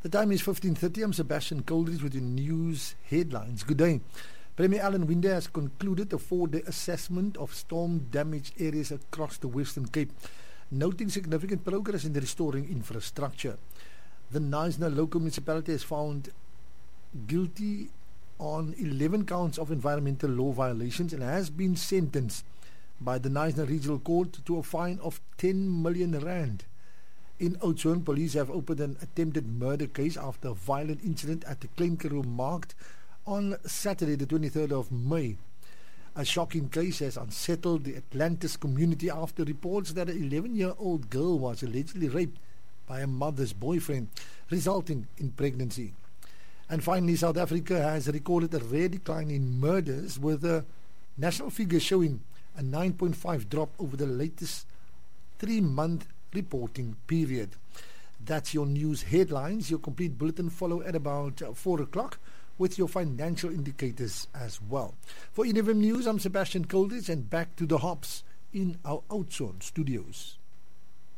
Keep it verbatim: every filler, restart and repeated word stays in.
The time is fifteen thirty. I'm Sebastian Coldridge with your news headlines. Good day. Premier Alan Winde has concluded a four-day assessment of storm-damaged areas across the Western Cape, noting significant progress in restoring infrastructure. The Knysna local municipality has found guilty on eleven counts of environmental law violations and has been sentenced by the Knysna Regional Court to a fine of ten million rand. In Oudtshoorn, police have opened an attempted murder case after a violent incident at the Kleinkaroo Markt on Saturday, the twenty-third of May. A shocking case has unsettled the Atlantis community after reports that an eleven-year-old girl was allegedly raped by a mother's boyfriend, resulting in pregnancy. And finally, South Africa has recorded a rare decline in murders, with a national figure showing a nine point five drop over the latest three-month reporting period. That's your news headlines. Your complete bulletin follow at about four o'clock with your financial indicators as well. For N F M News, I'm Sebastian Coldridge, and back to the hops in our Oudtshoorn studios.